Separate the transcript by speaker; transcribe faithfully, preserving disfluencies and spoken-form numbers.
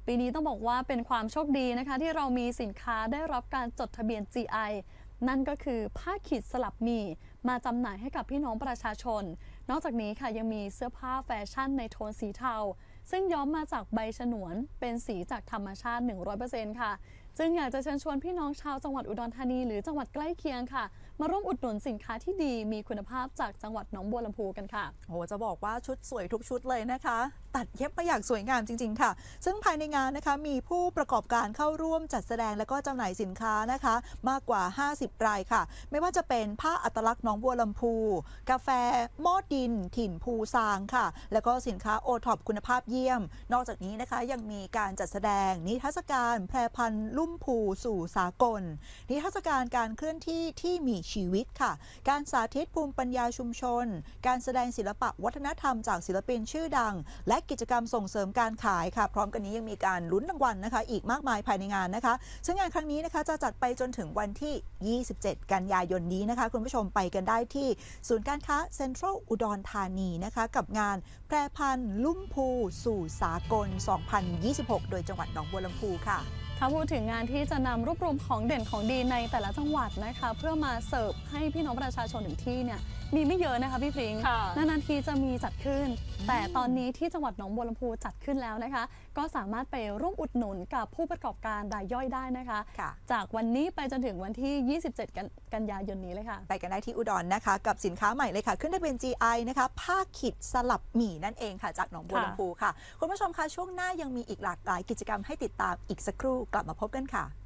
Speaker 1: ปีนี้ต้องบอกว่าเป็นความโชคดีนะคะที่เรามีสินค้าได้รับการจดทะเบียน จี ไอ นั่นก็คือผ้าขีดสลับหมี่มาจำหน่ายให้กับพี่น้องประชาชนนอกจากนี้ค่ะยังมีเสื้อผ้าแฟชั่นในโทนสีเทาซึ่งย้อมมาจากใบฉนวนเป็นสีจากธรรมชาติ หนึ่งร้อยเปอร์เซ็นต์ ค่ะจึงอยากจะเชิญชวนพี่น้องชาวจังหวัดอุดรธานีหรือจังหวัดใกล้เคียงค่ะมาร่วมอุดหนุนสินค้าที่ดีมีคุณภาพจากจังหวัดหนองบัวลำพูกันค่ะ
Speaker 2: โอ้จะบอกว่าชุดสวยทุกชุดเลยนะคะตัดเย็บมาอย่างสวยงามจริงๆค่ะซึ่งภายในงานนะคะมีผู้ประกอบการเข้าร่วมจัดแสดงและก็จำหน่ายสินค้านะคะมากกว่าห้าสิบรายค่ะไม่ว่าจะเป็นผ้าอัตลักษณ์หนองบัวลำพูกาแฟหม้อดินถิ่นภูซางค่ะแล้วก็สินค้าโอท็อปคุณภาพเยี่ยมนอกจากนี้นะคะยังมีการจัดแสดงนิทรรศการแพรพันธุ์ลุ่มพูสู่สากลนิทรรศการการเคลื่อนที่ที่มีชีวิตค่ะการสาธิตภูมิปัญญาชุมชนการแสดงศิลปะวัฒนธรรมจากศิลปินชื่อดังและกิจกรรมส่งเสริมการขายค่ะพร้อมกันนี้ยังมีการลุ้นรางวัลนะคะอีกมากมายภายในงานนะคะซึ่งงานครั้งนี้นะคะจะจัดไปจนถึงวันที่ยี่สิบเจ็ดกันยายนนี้นะคะคุณผู้ชมไปกันได้ที่ศูนย์การค้าเซ็นทรัลอุดรธานีนะคะกับงานแพรพันธุ์ลุ่มพูสู่สากลสองพันยี่สิบหกโดยจังหวัดหนองบัวลำพูค่ะ
Speaker 1: ถ้าพูดถึงงานที่จะนำรวบรวมของเด่นของดีในแต่ละจังหวัดนะคะเพื่อมาเสิร์ฟให้พี่น้องประชาชนถึงที่เนี่ยมีไม่เยอะนะคะพี่พริ้งนานๆทีจะมีจัดขึ้นแต่ตอนนี้ที่จังหวัดหนองบัวลำพูจัดขึ้นแล้วนะคะก็สามารถไปร่วมอุดหนุนกับผู้ประกอบการรายย่อยได้นะคะจากวันนี้ไปจนถึงวันที่ยี่สิบเจ็ดกันกันยายนนี้เลยค่ะ
Speaker 2: ไปกันได้ที่อุดร น, นะคะกับสินค้าใหม่เลยค่ะขึ้นทะเบียน จี ไอ นะคะผ้าขีดสลับหมี่นั่นเองค่ะจากหนองบัวลำพูค่ะคุณผู้ชมคะช่วงหน้ายังมีอีกหลากหลายกิจกรรมให้ติดตามอีกสักครู่กลับมาพบกันค่ะ